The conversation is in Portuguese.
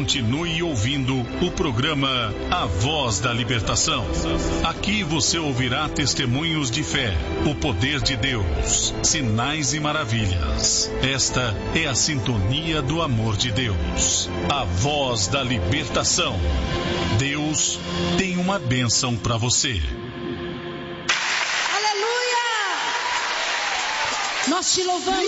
Continue ouvindo o programa A Voz da Libertação. Aqui você ouvirá testemunhos de fé, o poder de Deus, sinais e maravilhas. Esta é a sintonia do amor de Deus. A Voz da Libertação. Deus tem uma bênção para você. Aleluia! Nós te louvamos.